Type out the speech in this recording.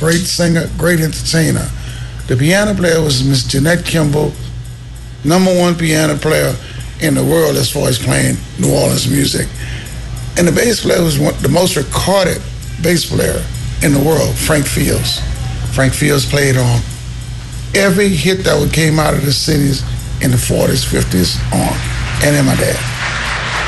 great singer, great entertainer. The piano player was Miss Jeanette Kimball, #1 piano player in the world as far as playing New Orleans music. And the bass player was the most recorded bass player in the world, Frank Fields. Frank Fields played on every hit that came out of the cities in the 40s, 50s on, and then my dad.